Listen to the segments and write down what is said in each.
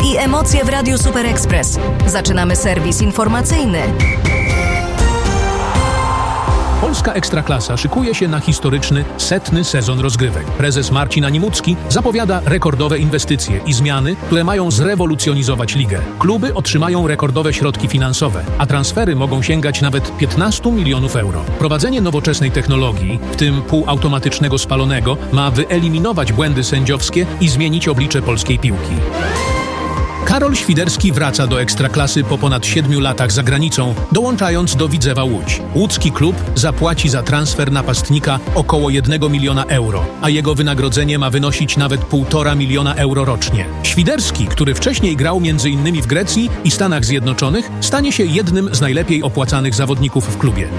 i emocje w Radiu Super Express. Zaczynamy serwis informacyjny. Polska Ekstraklasa szykuje się na historyczny 100. sezon rozgrywek. Prezes Marcin Animucki zapowiada rekordowe inwestycje i zmiany, które mają zrewolucjonizować ligę. Kluby otrzymają rekordowe środki finansowe, a transfery mogą sięgać nawet 15 milionów euro. Prowadzenie nowoczesnej technologii, w tym półautomatycznego spalonego, ma wyeliminować błędy sędziowskie i zmienić oblicze polskiej piłki. Karol Świderski wraca do Ekstraklasy po ponad 7 latach za granicą, dołączając do Widzewa Łódź. Łódzki klub zapłaci za transfer napastnika około 1 miliona euro, a jego wynagrodzenie ma wynosić nawet 1,5 miliona euro rocznie. Świderski, który wcześniej grał m.in. w Grecji i Stanach Zjednoczonych, stanie się jednym z najlepiej opłacanych zawodników w klubie.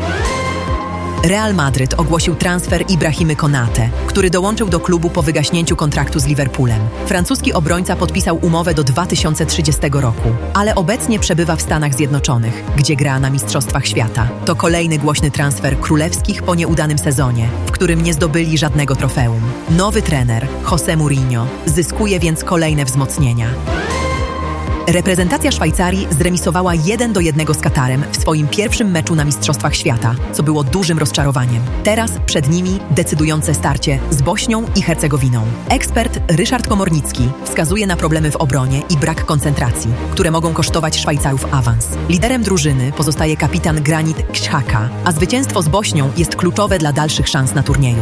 Real Madryt ogłosił transfer Ibrahimy Konate, który dołączył do klubu po wygaśnięciu kontraktu z Liverpoolem. Francuski obrońca podpisał umowę do 2030 roku, ale obecnie przebywa w Stanach Zjednoczonych, gdzie gra na Mistrzostwach Świata. To kolejny głośny transfer królewskich po nieudanym sezonie, w którym nie zdobyli żadnego trofeum. Nowy trener, José Mourinho, zyskuje więc kolejne wzmocnienia. Reprezentacja Szwajcarii zremisowała 1-1 z Katarem w swoim pierwszym meczu na Mistrzostwach Świata, co było dużym rozczarowaniem. Teraz przed nimi decydujące starcie z Bośnią i Hercegowiną. Ekspert Ryszard Komornicki wskazuje na problemy w obronie i brak koncentracji, które mogą kosztować Szwajcarów awans. Liderem drużyny pozostaje kapitan Granit Xhaka, a zwycięstwo z Bośnią jest kluczowe dla dalszych szans na turnieju.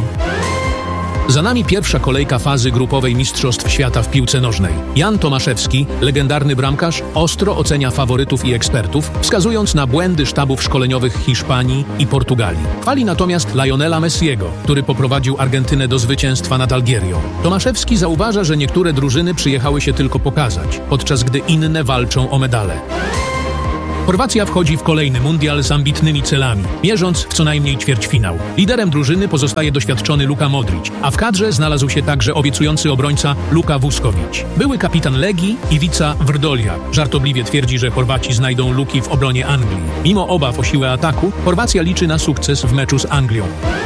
Za nami pierwsza kolejka fazy grupowej Mistrzostw Świata w piłce nożnej. Jan Tomaszewski, legendarny bramkarz, ostro ocenia faworytów i ekspertów, wskazując na błędy sztabów szkoleniowych Hiszpanii i Portugalii. Chwali natomiast Lionela Messiego, który poprowadził Argentynę do zwycięstwa nad Algierią. Tomaszewski zauważa, że niektóre drużyny przyjechały się tylko pokazać, podczas gdy inne walczą o medale. Chorwacja wchodzi w kolejny mundial z ambitnymi celami, mierząc w co najmniej ćwierćfinał. Liderem drużyny pozostaje doświadczony Luka Modrić, a w kadrze znalazł się także obiecujący obrońca Luka Vusković. Były kapitan Legii Ivica Vrdoljak żartobliwie twierdzi, że Chorwaci znajdą luki w obronie Anglii. Mimo obaw o siłę ataku, Chorwacja liczy na sukces w meczu z Anglią.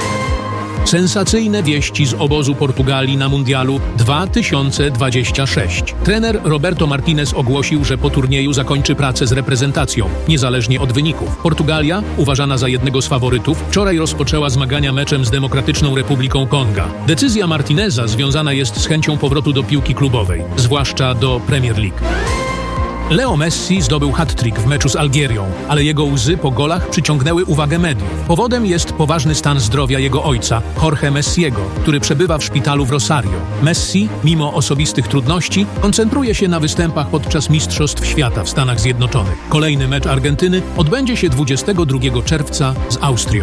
Sensacyjne wieści z obozu Portugalii na Mundialu 2026. Trener Roberto Martinez ogłosił, że po turnieju zakończy pracę z reprezentacją, niezależnie od wyników. Portugalia, uważana za jednego z faworytów, wczoraj rozpoczęła zmagania meczem z Demokratyczną Republiką Konga. Decyzja Martineza związana jest z chęcią powrotu do piłki klubowej, zwłaszcza do Premier League. Leo Messi zdobył hat-trick w meczu z Algierią, ale jego łzy po golach przyciągnęły uwagę mediów. Powodem jest poważny stan zdrowia jego ojca, Jorge Messiego, który przebywa w szpitalu w Rosario. Messi, mimo osobistych trudności, koncentruje się na występach podczas Mistrzostw Świata w Stanach Zjednoczonych. Kolejny mecz Argentyny odbędzie się 22 czerwca z Austrią.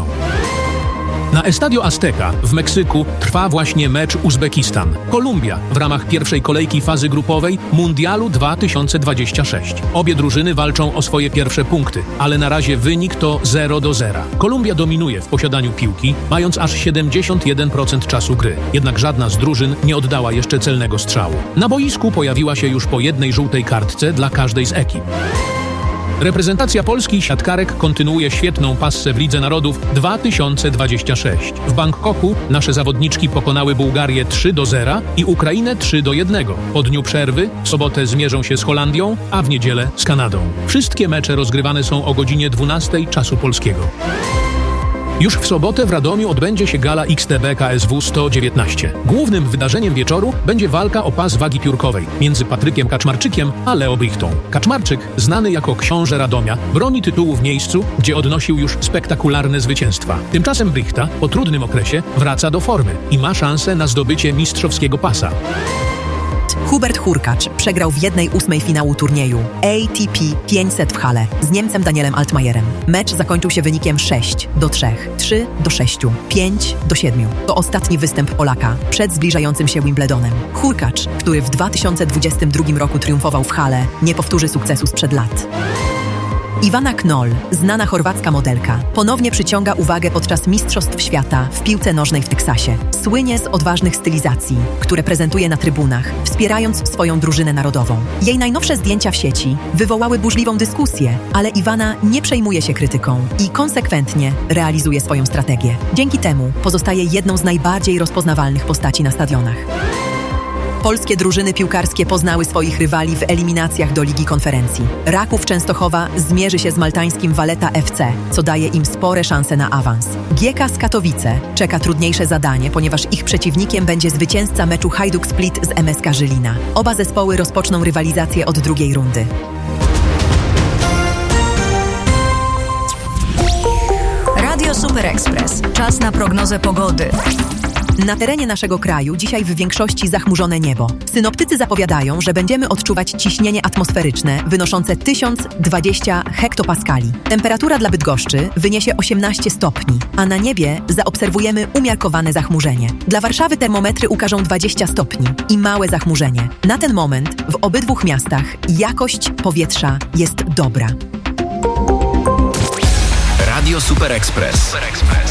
Na Estadio Azteca w Meksyku trwa właśnie mecz Uzbekistan. Kolumbia w ramach pierwszej kolejki fazy grupowej Mundialu 2026. Obie drużyny walczą o swoje pierwsze punkty, ale na razie wynik to 0-0. Kolumbia dominuje w posiadaniu piłki, mając aż 71% czasu gry. Jednak żadna z drużyn nie oddała jeszcze celnego strzału. Na boisku pojawiła się już po jednej żółtej kartce dla każdej z ekip. Reprezentacja Polski siatkarek kontynuuje świetną passę w Lidze Narodów 2026. W Bangkoku nasze zawodniczki pokonały Bułgarię 3-0 i Ukrainę 3-1. Po dniu przerwy w sobotę zmierzą się z Holandią, a w niedzielę z Kanadą. Wszystkie mecze rozgrywane są o godzinie 12 czasu polskiego. Już w sobotę w Radomiu odbędzie się gala XTB KSW 119. Głównym wydarzeniem wieczoru będzie walka o pas wagi piórkowej między Patrykiem Kaczmarczykiem a Leo Brichtą. Kaczmarczyk, znany jako książę Radomia, broni tytułu w miejscu, gdzie odnosił już spektakularne zwycięstwa. Tymczasem Brichta po trudnym okresie wraca do formy i ma szansę na zdobycie mistrzowskiego pasa. Hubert Hurkacz przegrał w 1/8 finału turnieju ATP 500 w Halle z Niemcem Danielem Altmajerem. Mecz zakończył się wynikiem 6-3, 3-6, 5-7. To ostatni występ Polaka przed zbliżającym się Wimbledonem. Hurkacz, który w 2022 roku triumfował w Halle, nie powtórzy sukcesu sprzed lat. Iwana Knoll, znana chorwacka modelka, ponownie przyciąga uwagę podczas Mistrzostw Świata w piłce nożnej w Teksasie. Słynie z odważnych stylizacji, które prezentuje na trybunach, wspierając swoją drużynę narodową. Jej najnowsze zdjęcia w sieci wywołały burzliwą dyskusję, ale Iwana nie przejmuje się krytyką i konsekwentnie realizuje swoją strategię. Dzięki temu pozostaje jedną z najbardziej rozpoznawalnych postaci na stadionach. Polskie drużyny piłkarskie poznały swoich rywali w eliminacjach do Ligi Konferencji. Raków Częstochowa zmierzy się z maltańskim Valletta FC, co daje im spore szanse na awans. GK z Katowice czeka trudniejsze zadanie, ponieważ ich przeciwnikiem będzie zwycięzca meczu Hajduk Split z MSK Żylina. Oba zespoły rozpoczną rywalizację od drugiej rundy. Radio Super Express. Czas na prognozę pogody. Na terenie naszego kraju dzisiaj w większości zachmurzone niebo. Synoptycy zapowiadają, że będziemy odczuwać ciśnienie atmosferyczne wynoszące 1020 hektopaskali. Temperatura dla Bydgoszczy wyniesie 18 stopni, a na niebie zaobserwujemy umiarkowane zachmurzenie. Dla Warszawy termometry ukażą 20 stopni i małe zachmurzenie. Na ten moment w obydwu miastach jakość powietrza jest dobra. Radio Super Express.